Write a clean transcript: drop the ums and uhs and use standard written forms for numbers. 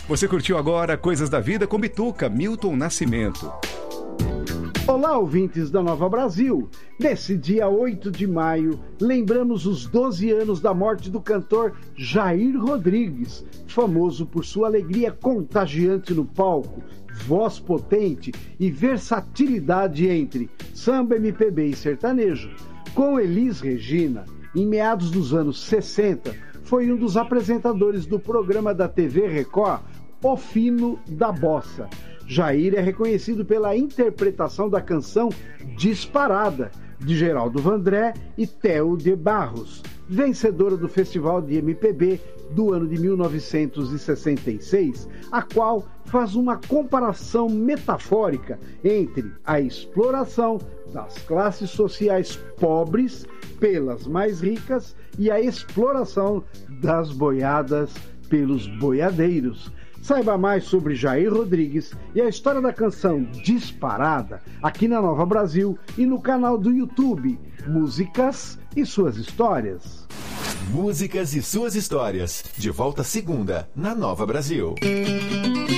Você curtiu agora Coisas da Vida com Bituca, Milton Nascimento. Olá, ouvintes da Nova Brasil. Nesse dia 8 de maio, lembramos os 12 anos da morte do cantor Jair Rodrigues, famoso por sua alegria contagiante no palco, voz potente e versatilidade entre samba, MPB e sertanejo. Com Elis Regina, em meados dos anos 60, foi um dos apresentadores do programa da TV Record, O Fino da Bossa. Jair é reconhecido pela interpretação da canção Disparada, de Geraldo Vandré e Theo de Barros, vencedora do Festival de MPB do ano de 1966, a qual faz uma comparação metafórica entre a exploração das classes sociais pobres pelas mais ricas e a exploração das boiadas pelos boiadeiros. Saiba mais sobre Jair Rodrigues e a história da canção Disparada aqui na Nova Brasil e no canal do YouTube Músicas e Suas Histórias. Músicas e Suas Histórias. De volta segunda na Nova Brasil.